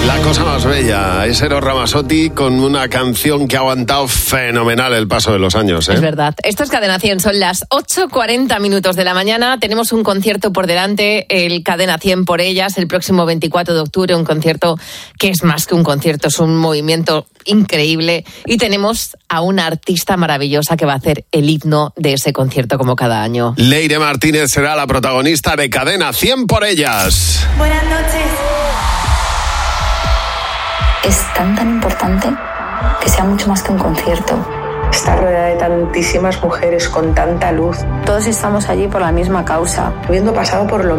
La cosa más bella es Eros Ramazzotti con una canción que ha aguantado fenomenal el paso de los años, ¿eh? Es verdad. Esto es Cadena 100, son las 8:40 de la mañana. Tenemos un concierto por delante, el Cadena 100 por ellas, el próximo 24 de octubre, un concierto que es más que un concierto, es un movimiento increíble. Y tenemos a una artista maravillosa que va a hacer el himno de ese concierto como cada año. Leire Martínez será la protagonista de Cadena 100 por ellas. Buenas noches. Es tan importante que sea mucho más que un concierto. Estar rodeada de tantísimas mujeres con tanta luz. Todos estamos allí por la misma causa. Habiendo pasado por lo